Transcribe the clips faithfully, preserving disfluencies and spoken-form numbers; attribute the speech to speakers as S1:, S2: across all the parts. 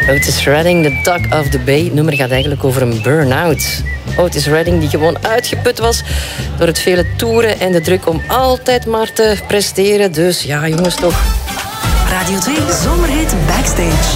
S1: Otis Redding, The Dock of the Bay. Het nummer gaat eigenlijk over een burn-out. Otis Redding die gewoon uitgeput was door het vele toeren en de druk om altijd maar te presteren. Dus ja, jongens, toch.
S2: Radio twee Zomerhit Backstage.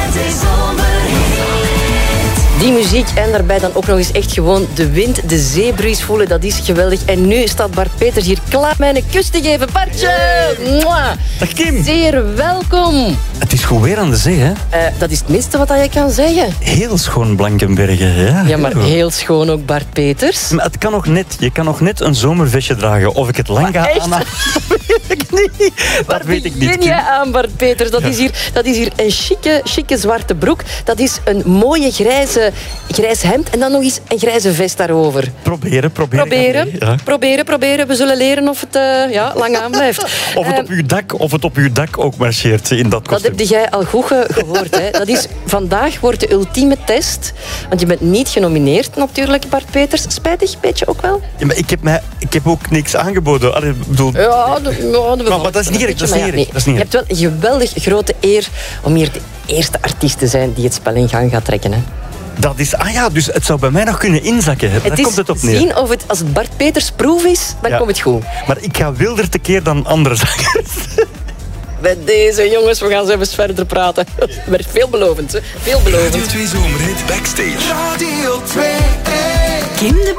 S1: Die muziek en daarbij dan ook nog eens echt gewoon de wind, de zeebries voelen. Dat is geweldig. En nu staat Bart Peters hier klaar mij een kus te geven. Bartje! Mwah.
S3: Dag Kim.
S1: Zeer welkom.
S3: Het is goed weer aan de zee, hè?
S1: Uh, dat is het minste wat je kan zeggen.
S3: Heel schoon Blankenbergen, ja.
S1: Ja, maar heel schoon ook Bart Peters.
S3: Maar het kan nog net. Je kan nog net een zomervestje dragen. Of ik het lang ga aan... Dat weet ik niet. Dat weet ik niet,
S1: begin je aan, Bart Peters? Dat is hier, dat is hier een chique, chique zwarte broek. Dat is een mooie grijze, grijs hemd. En dan nog eens een grijze vest daarover.
S3: Proberen, proberen.
S1: Proberen,
S3: ja.
S1: proberen, proberen. We zullen leren of het uh, ja, lang aan blijft.
S3: Of het op uw dak, of het op uw dak ook marcheert in dat kostuum.
S1: Dat heb jij al goed ge- gehoord. Hè. Dat is, vandaag wordt de ultieme test. Want je bent niet genomineerd natuurlijk, Bart Peters. Spijtig, beetje ook wel?
S3: Ja, maar ik heb, mij, ik heb ook niks aangeboden. Allee, bedoel...
S1: Ja, de, ja, de
S3: maar, maar dat is niet erg. Dat is niet erg.
S1: Nee,
S3: dat is niet
S1: je hebt wel een geweldig grote eer om hier de eerste artiest te zijn die het spel in gang gaat trekken. Hè.
S3: Dat is... Ah ja, dus het zou bij mij nog kunnen inzakken.
S1: Het
S3: Daar
S1: is
S3: komt het op neer.
S1: zien of het, als het Bart Peters proef is, dan
S3: ja.
S1: komt het goed.
S3: Maar ik ga wilder tekeer dan andere zangers.
S1: Bij deze jongens, we gaan zo even verder praten. Het werd veelbelovend, hè? Veelbelovend.
S4: Radio twee Zomerhit Backstage. Radio twee.
S2: Kim de